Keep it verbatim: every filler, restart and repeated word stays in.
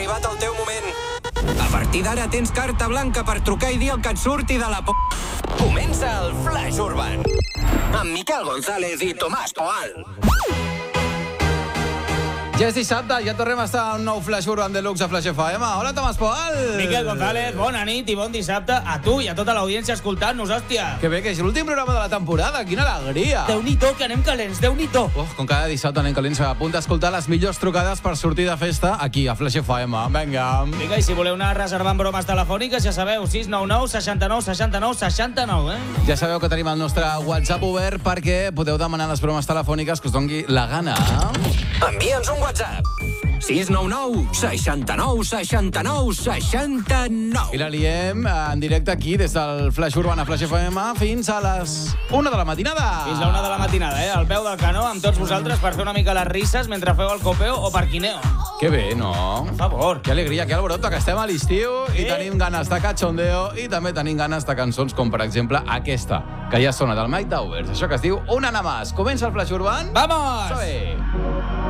arribat el teu moment. A partir d'ara tens carta blanca per trucar i dir el que et surti de la p... Comença el Flash Urban. Amb Miquel González i Tomàs Poal. Ja és dissabte, ja tornem a estar en un nou Flash Urban Deluxe a Flash F M. Hola, Tomàs Poal! Miquel González, bona nit i bon dissabte a tu i a tota l'audiència escoltant-nos, hòstia! Que bé, que és l'últim programa de la temporada, quina alegria! Déu-n'hi-do, que anem calents, Déu-n'hi-do! Oh, com cada dissabte anem calents, a punt d'escoltar les millors trucades per sortir de festa aquí a Flash F M. Vinga! Vinga, i si voleu anar reservant bromes telefòniques, ja sabeu, sis nou nou, seixanta-nou, seixanta-nou, seixanta-nou, eh? Ja sabeu que tenim el nostre WhatsApp obert perquè podeu demanar les bromes telefòniques que us doni la gana. Envia'ns un WhatsApp. sis nou nou, seixanta-nou, seixanta-nou, seixanta-nou. I la liem en directe aquí, des del Flash Urban a Flash F M, fins a les una de la matinada. Fins a una de la matinada, eh? Al peu del canó, amb tots vosaltres, per fer una mica les risses mentre feu el copeo o parquineo. Que bé, no? Per favor. Que alegria, que alboroto, que estem a l'estiu Sí. i tenim ganes de cachondeo i també tenim ganes de cançons com, per exemple, aquesta, que ja sona del Mike Towers. Això que es diu Una Nada Más. Comença el Flash Urban. ¡Vamos! Soy.